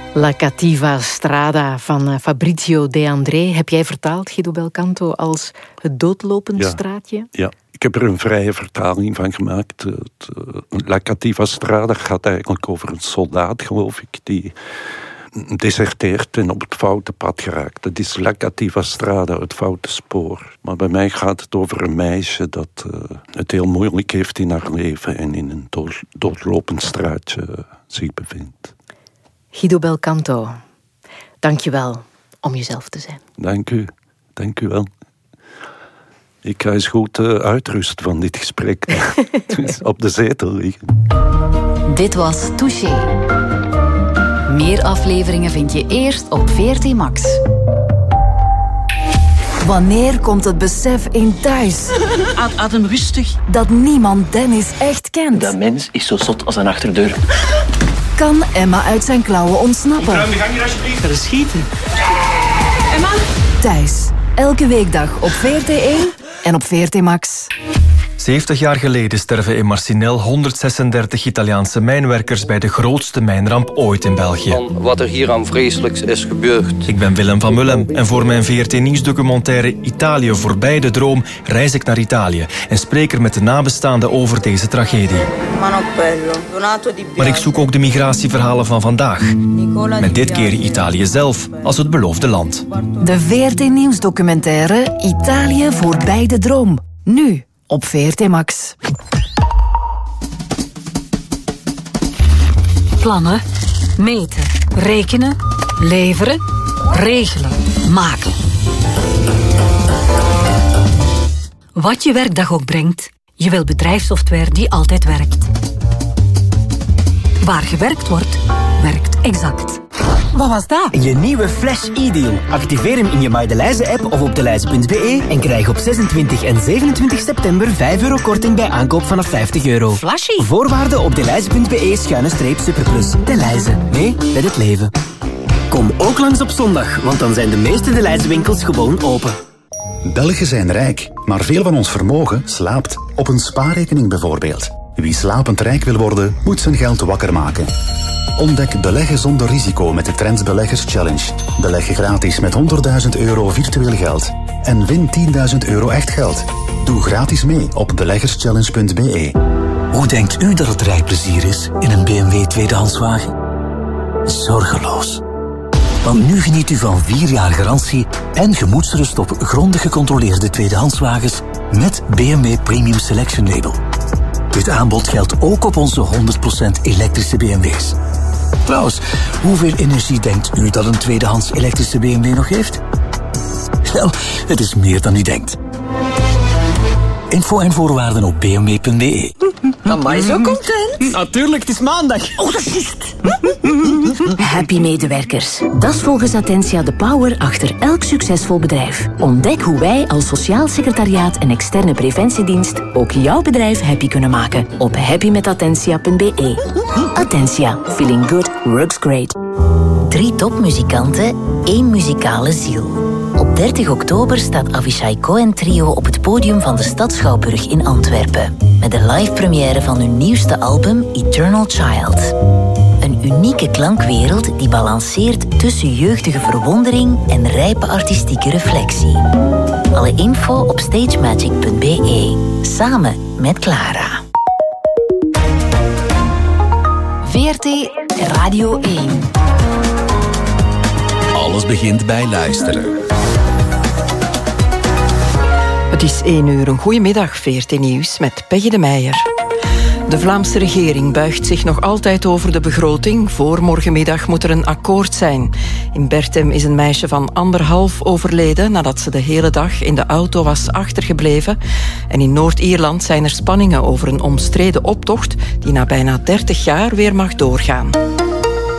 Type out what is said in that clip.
La Cattiva Strada van Fabrizio De André. Heb jij vertaald, Guido Belcanto, als het doodlopend straatje? Ja, ik heb er een vrije vertaling van gemaakt. La Cattiva Strada gaat eigenlijk over een soldaat, geloof ik, die deserteert en op het foute pad geraakt. Dat is La Cattiva Strada, het foute spoor. Maar bij mij gaat het over een meisje dat het heel moeilijk heeft in haar leven en in een doodlopend straatje zich bevindt. Guido Belcanto, dank je wel om jezelf te zijn. Dank u wel. Ik ga eens goed uitrusten van dit gesprek. Dus op de zetel liggen. Dit was Touché. Meer afleveringen vind je eerst op VRT Max. Wanneer komt het besef in thuis? Adem rustig. Dat niemand Dennis echt kent. Dat mens is zo zot als een achterdeur. Kan Emma uit zijn klauwen ontsnappen? Ruim de gang hier alsjeblieft. Er schieten. Emma? Thuis. Elke weekdag op VRT1 en op VRT Max. 70 jaar geleden sterven in Marcinelle 136 Italiaanse mijnwerkers bij de grootste mijnramp ooit in België. Van wat er hier aan vreselijks is gebeurd. Ik ben Willem van Mullem en voor mijn VRT-nieuwsdocumentaire Italië voorbij de droom reis ik naar Italië en spreek er met de nabestaanden over deze tragedie. Maar ik zoek ook de migratieverhalen van vandaag. Met dit keer Italië zelf als het beloofde land. De VRT-nieuwsdocumentaire Italië voorbij de droom. Nu op VRT Max. Plannen, meten, rekenen, leveren, regelen, maken. Wat je werkdag ook brengt, je wil bedrijfssoftware die altijd werkt. Waar gewerkt wordt, werkt exact. Wat was dat? Je nieuwe Flash e-deal. Activeer hem in je Maydelijze-app of op deleize.be en krijg op 26 en 27 september €5 korting bij aankoop vanaf €50. Flashy. Voorwaarden op deleize.be/superplus. Deleize. Nee, met het leven. Kom ook langs op zondag, want dan zijn de meeste Deleize-winkels gewoon open. Belgen zijn rijk, maar veel van ons vermogen slaapt. Op een spaarrekening bijvoorbeeld. Wie slapend rijk wil worden, moet zijn geld wakker maken. Ontdek beleggen zonder risico met de Trends Beleggers Challenge. Beleggen gratis met €100.000 virtueel geld. En win €10.000 echt geld. Doe gratis mee op beleggerschallenge.be. Hoe denkt u dat het rijplezier is in een BMW tweedehandswagen? Zorgeloos. Want nu geniet u van 4 jaar garantie en gemoedsrust op grondig gecontroleerde tweedehandswagens met BMW Premium Selection Label. Dit aanbod geldt ook op onze 100% elektrische BMW's. Trouwens, hoeveel energie denkt u dat een tweedehands elektrische BMW nog heeft? Wel, het is meer dan u denkt. Info en voorwaarden op bmw.be. Amai, zo content. Natuurlijk, het is maandag. Oh, dat is juist. Happy medewerkers. Dat is volgens Attentia de power achter elk succesvol bedrijf. Ontdek hoe wij als sociaal secretariaat en externe preventiedienst ook jouw bedrijf happy kunnen maken op happymetattentia.be. Attentia. Feeling good works great. 3 topmuzikanten, 1 muzikale ziel. Op 30 oktober staat Avishai Cohen Trio op het podium van de Stadsschouwburg in Antwerpen. Met de live première van hun nieuwste album Eternal Child. Een unieke klankwereld die balanceert tussen jeugdige verwondering en rijpe artistieke reflectie. Alle info op stagemagic.be. Samen met Clara. VRT Radio 1. Alles begint bij luisteren. Het is 1 uur. Een goedemiddag, VRT Nieuws met Peggy de Meijer. De Vlaamse regering buigt zich nog altijd over de begroting. Voor morgenmiddag moet er een akkoord zijn. In Berchem is een meisje van 1,5 overleden nadat ze de hele dag in de auto was achtergebleven. En in Noord-Ierland zijn er spanningen over een omstreden optocht die na bijna 30 jaar weer mag doorgaan.